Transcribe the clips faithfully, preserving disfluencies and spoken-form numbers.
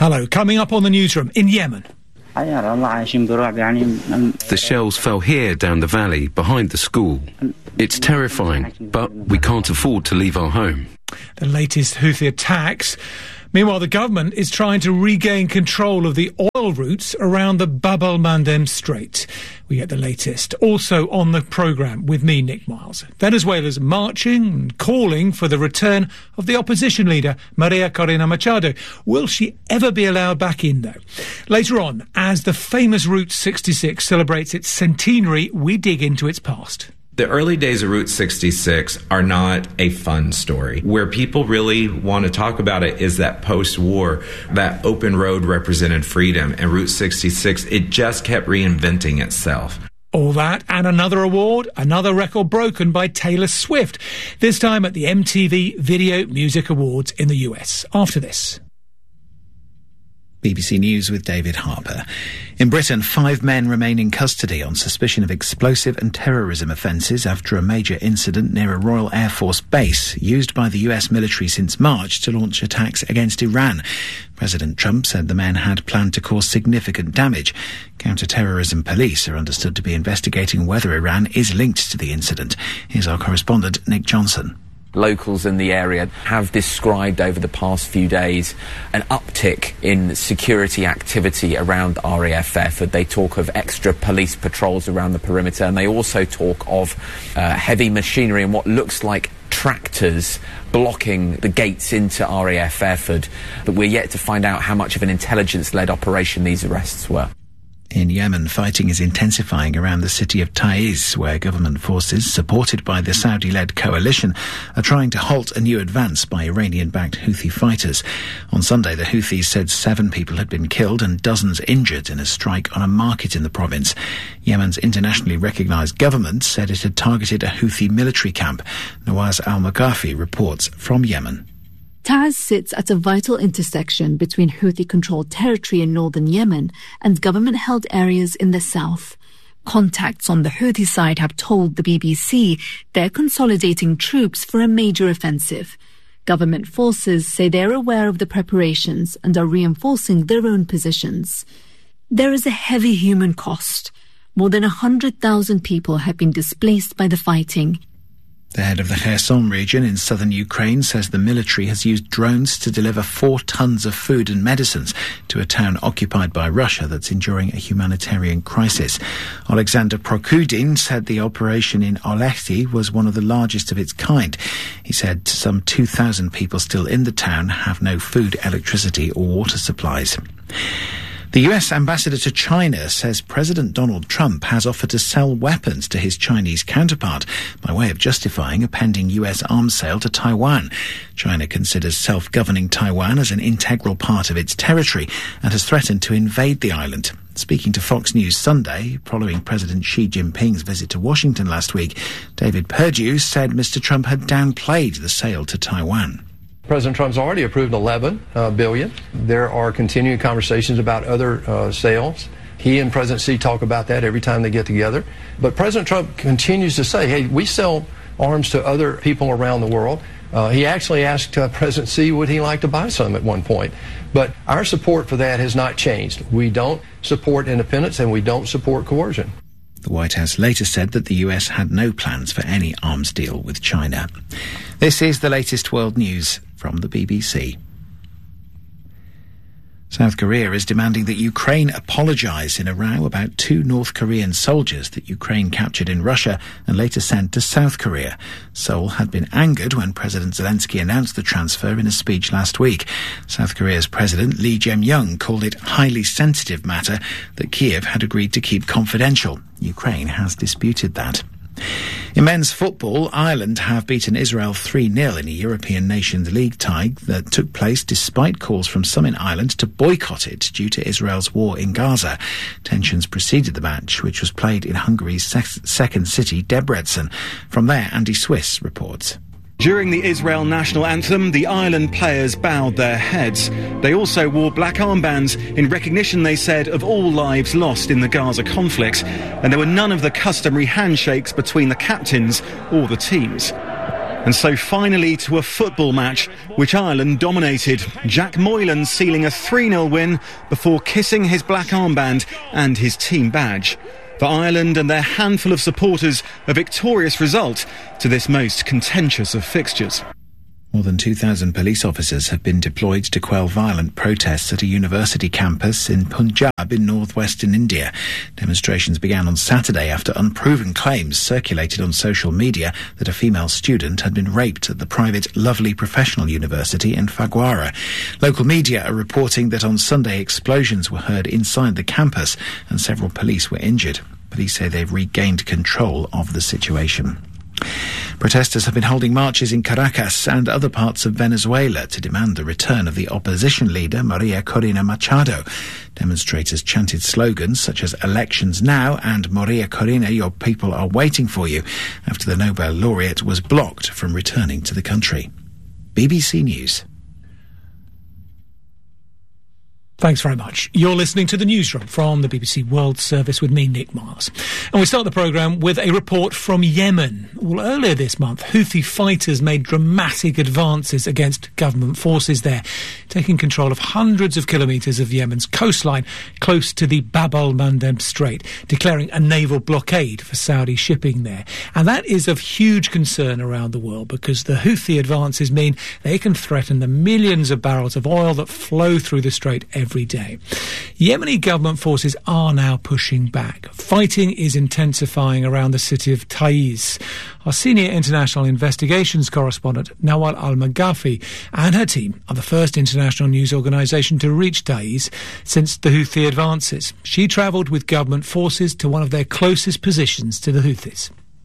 Hello, coming up on the newsroom, in Yemen. The shells fell here down the valley, behind the school. It's terrifying, but we can't afford to leave our home. The latest Houthi attacks. Meanwhile, the government is trying to regain control of the oil routes around the Bab el-Mandeb Strait. We get the latest. Also on the programme with me, Nick Miles. Venezuela's marching and calling for the return of the opposition leader, Maria Corina Machado. Will she ever be allowed back in, though? Later on, as the famous Route sixty-six celebrates its centenary, we dig into its past. The early days of Route sixty-six are not a fun story. Where people really want to talk about it is that post-war, that open road represented freedom, and Route sixty-six, it just kept reinventing itself. All that and another award, another record broken by Taylor Swift, this time at the M T V Video Music Awards in the U S. After this. B B C News with David Harper. In Britain, five men remain in custody on suspicion of explosive and terrorism offences after a major incident near a Royal Air Force base used by the U S military since March to launch attacks against Iran. President Trump said the men had planned to cause significant damage. Counter-terrorism police are understood to be investigating whether Iran is linked to the incident. Here's our correspondent, Nick Johnson. Locals in the area have described over the past few days an uptick in security activity around R A F F. They talk of extra police patrols around the perimeter, and they also talk of uh, heavy machinery and what looks like tractors blocking the gates into R A F F. But we're yet to find out how much of an intelligence-led operation these arrests were. In Yemen, fighting is intensifying around the city of Taiz, where government forces, supported by the Saudi-led coalition, are trying to halt a new advance by Iranian-backed Houthi fighters. On Sunday, the Houthis said seven people had been killed and dozens injured in a strike on a market in the province. Yemen's internationally recognised government said it had targeted a Houthi military camp. Nawaz al-Maghafi reports from Yemen. Taiz sits at a vital intersection between Houthi-controlled territory in northern Yemen and government-held areas in the south. Contacts on the Houthi side have told the B B C they're consolidating troops for a major offensive. Government forces say they're aware of the preparations and are reinforcing their own positions. There is a heavy human cost. More than one hundred thousand people have been displaced by the fighting. The head of the Kherson region in southern Ukraine says the military has used drones to deliver four tons of food and medicines to a town occupied by Russia that's enduring a humanitarian crisis. Alexander Prokudin said the operation in Olehti was one of the largest of its kind. He said some two thousand people still in the town have no food, electricity or water supplies. The U S ambassador to China says President Donald Trump has offered to sell weapons to his Chinese counterpart by way of justifying a pending U S arms sale to Taiwan. China considers self-governing Taiwan as an integral part of its territory and has threatened to invade the island. Speaking to Fox News Sunday, following President Xi Jinping's visit to Washington last week, David Perdue said Mister Trump had downplayed the sale to Taiwan. President Trump's already approved eleven uh, billion. There are continuing conversations about other uh, sales. He and President Xi talk about that every time they get together. But President Trump continues to say, hey, we sell arms to other people around the world. Uh, he actually asked uh, President Xi would he like to buy some at one point. But our support for that has not changed. We don't support independence and we don't support coercion. The White House later said that the U S had no plans for any arms deal with China. This is the latest world news from the B B C. South Korea is demanding that Ukraine apologise in a row about two North Korean soldiers that Ukraine captured in Russia and later sent to South Korea. Seoul had been angered when President Zelensky announced the transfer in a speech last week. South Korea's President Lee Jae-myung called it a highly sensitive matter that Kiev had agreed to keep confidential. Ukraine has disputed that. In men's football, Ireland have beaten Israel three nil in a European Nations League tie that took place despite calls from some in Ireland to boycott it due to Israel's war in Gaza. Tensions preceded the match, which was played in Hungary's sec- second city, Debrecen. From there, Andy Swiss reports. During the Israel national anthem, the Ireland players bowed their heads. They also wore black armbands in recognition, they said, of all lives lost in the Gaza conflict. And there were none of the customary handshakes between the captains or the teams. And so finally to a football match, which Ireland dominated. Jack Moylan sealing a three nil win before kissing his black armband and his team badge. For Ireland and their handful of supporters, a victorious result to this most contentious of fixtures. More than two thousand police officers have been deployed to quell violent protests at a university campus in Punjab in northwestern India. Demonstrations began on Saturday after unproven claims circulated on social media that a female student had been raped at the private Lovely Professional University in Phagwara. Local media are reporting that on Sunday explosions were heard inside the campus and several police were injured. Police say they've regained control of the situation. Protesters have been holding marches in Caracas and other parts of Venezuela to demand the return of the opposition leader Maria Corina Machado. Demonstrators chanted slogans such as "Elections now" and "Maria Corina, your people are waiting for you," after the Nobel laureate was blocked from returning to the country. B B C News. Thanks very much. You're listening to the Newsroom from the B B C World Service with me, Nick Mars. And we start the programme with a report from Yemen. Well, earlier this month, Houthi fighters made dramatic advances against government forces there, taking control of hundreds of kilometres of Yemen's coastline close to the Bab al-Mandeb Strait, declaring a naval blockade for Saudi shipping there. And that is of huge concern around the world because the Houthi advances mean they can threaten the millions of barrels of oil that flow through the strait every Every day. Yemeni government forces are now pushing back. Fighting is intensifying around the city of Taiz. Our senior international investigations correspondent, Nawal Al-Maghafi, and her team are the first international news organisation to reach Taiz since the Houthi advances. She travelled with government forces to one of their closest positions to the Houthis.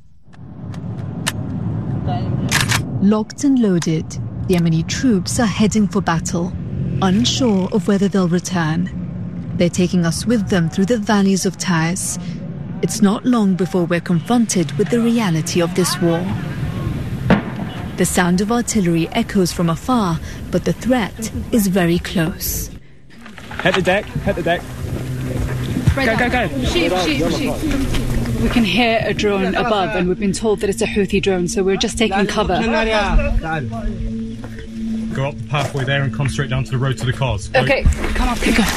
Locked and loaded, Yemeni troops are heading for battle, unsure of whether they'll return. They're taking us with them through the valleys of Taiz. It's not long before we're confronted with the reality of this war. The sound of artillery echoes from afar, but the threat is very close. Hit the deck, hit the deck. Go, go, go. Sheep, sheep, sheep. We can hear a drone above and we've been told that it's a Houthi drone, so we're just taking cover. Go up the pathway there and come straight down to the road to the cars. Go. Okay, come up, go, go,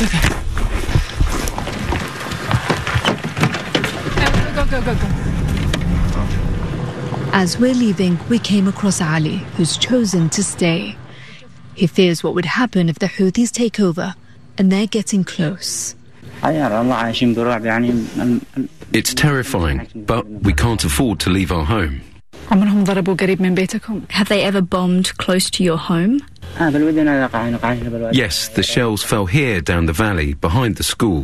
go. Go, go, go, go. As we're leaving, we came across Ali, who's chosen to stay. He fears what would happen if the Houthis take over, and they're getting close. It's terrifying, but we can't afford to leave our home. Have they ever bombed close to your home? Yes, the shells fell here down the valley behind the school.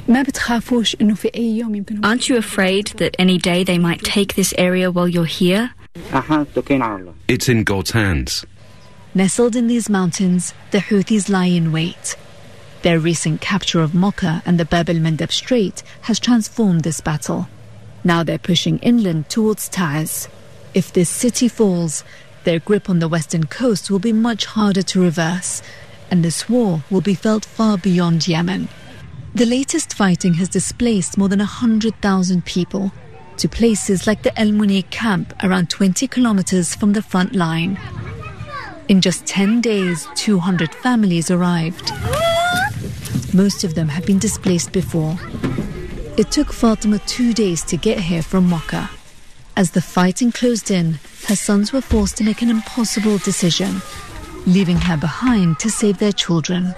Aren't you afraid that any day they might take this area while you're here? It's in God's hands. Nestled in these mountains, the Houthis lie in wait. Their recent capture of Mocha and the Bab al-Mandeb Strait has transformed this battle. Now they're pushing inland towards Taiz. If this city falls, their grip on the western coast will be much harder to reverse, and this war will be felt far beyond Yemen. The latest fighting has displaced more than one hundred thousand people to places like the El Munich camp around twenty kilometers from the front line. In just ten days, two hundred families arrived. Most of them had been displaced before. It took Fatima two days to get here from Mocha. As the fighting closed in, her sons were forced to make an impossible decision, leaving her behind to save their children.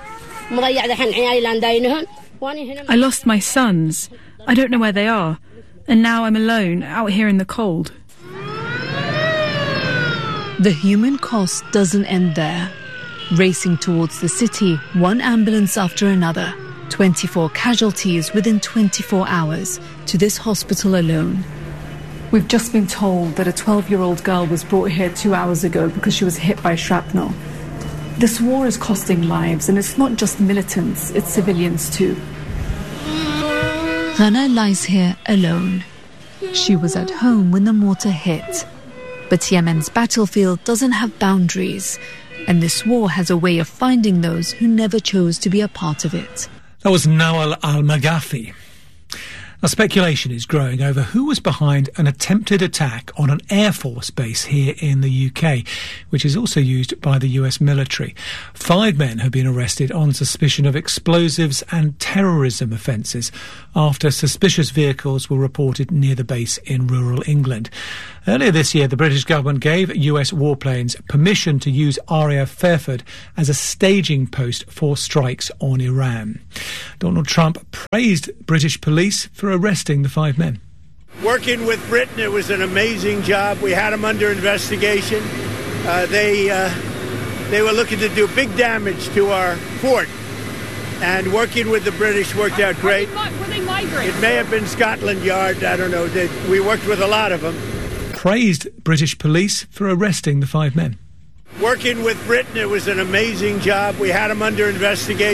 I lost my sons. I don't know where they are. And now I'm alone, out here in the cold. The human cost doesn't end there. Racing towards the city, one ambulance after another, twenty-four casualties within twenty-four hours, to this hospital alone. We've just been told that a twelve-year-old girl was brought here two hours ago because she was hit by shrapnel. This war is costing lives, and it's not just militants, it's civilians too. Rana lies here alone. She was at home when the mortar hit. But Yemen's battlefield doesn't have boundaries, and this war has a way of finding those who never chose to be a part of it. That was Nawal Al-Maghafi. Now, speculation is growing over who was behind an attempted attack on an Air Force base here in the U K, which is also used by the U S military. Five men have been arrested on suspicion of explosives and terrorism offences after suspicious vehicles were reported near the base in rural England. Earlier this year, the British government gave U S warplanes permission to use R A F Fairford as a staging post for strikes on Iran. Donald Trump praised British police for arresting the five men. Working with Britain, it was an amazing job. We had them under investigation. Uh, they uh, they were looking to do big damage to our fort. And working with the British worked out great. Were they migrants? It may have been Scotland Yard. I don't know. They, we worked with a lot of them. Praised British police for arresting the five men. Working with Britain, it was an amazing job. We had them under investigation.